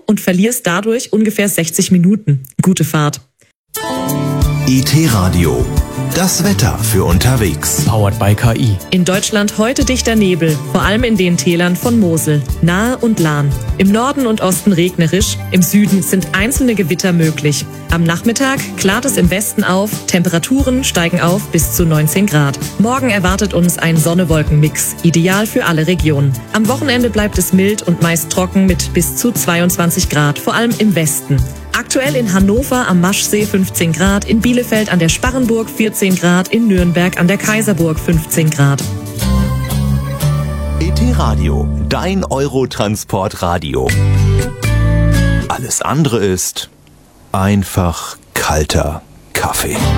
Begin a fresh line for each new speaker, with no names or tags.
und verlierst dadurch ungefähr 60 Minuten. Gute Fahrt.
IT-Radio, das Wetter für unterwegs.
Powered by KI.
In Deutschland heute dichter Nebel, vor allem in den Tälern von Mosel, Nahe und Lahn. Im Norden und Osten regnerisch, im Süden sind einzelne Gewitter möglich. Am Nachmittag klart es im Westen auf, Temperaturen steigen auf bis zu 19 Grad. Morgen erwartet uns ein Sonne-Wolken-Mix, ideal für alle Regionen. Am Wochenende bleibt es mild und meist trocken mit bis zu 22 Grad, vor allem im Westen. Aktuell in Hannover am Maschsee 15 Grad, in Bielefeld an der Sparrenburg 14 Grad, in Nürnberg an der Kaiserburg 15 Grad.
IT-Radio, dein Eurotransport-Radio. Alles andere ist einfach kalter Kaffee.